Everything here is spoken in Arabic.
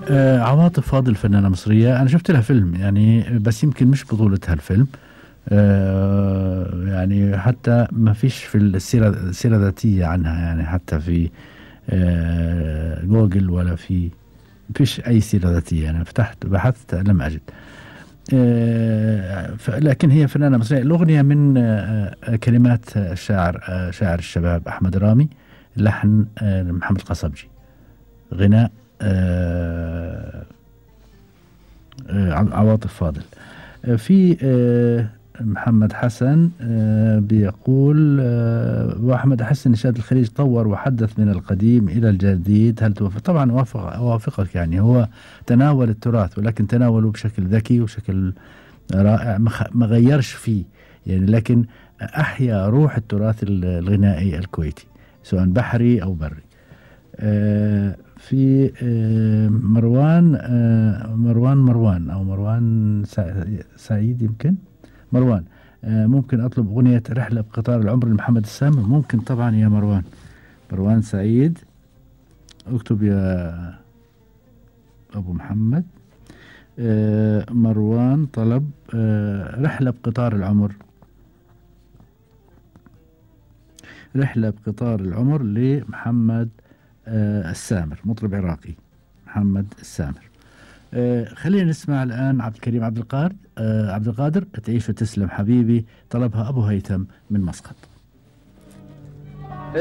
عواطف فاضل فنانة مصرية، أنا شفت لها فيلم يعني، بس يمكن مش بطولتها الفيلم. يعني حتى ما فيش في السيرة الذاتية عنها، يعني حتى في جوجل ولا في فيش أي سيرة ذاتية. أنا فتحت بحثت لم أجد. لكن هي فنانة مصرية. الأغنية من كلمات الشاعر، شاعر الشباب أحمد رامي، لحن محمد قصبجي، غناء عواطف فاضل. في محمد حسن بيقول وأحمد حسن نشاد الخليج طور وحدث من القديم إلى الجديد، هل توافق؟ طبعا أوافقك. يعني هو تناول التراث، ولكن تناوله بشكل ذكي وشكل رائع، ما غيرش فيه يعني، لكن أحيا روح التراث الغنائي الكويتي، سواء بحري أو بري. في مروان أو مروان سعيد يمكن. مروان، ممكن أطلب أغنية رحلة بقطار العمر لمحمد السامر؟ ممكن طبعا يا مروان. مروان سعيد، اكتب يا أبو محمد. مروان طلب رحلة بقطار العمر، رحلة بقطار العمر لمحمد السامر، مطرب عراقي محمد السامر. خلينا نسمع الآن عبد الكريم عبد القادر. تعيش وتسلم حبيبي، طلبها أبو هيثم من مسقط.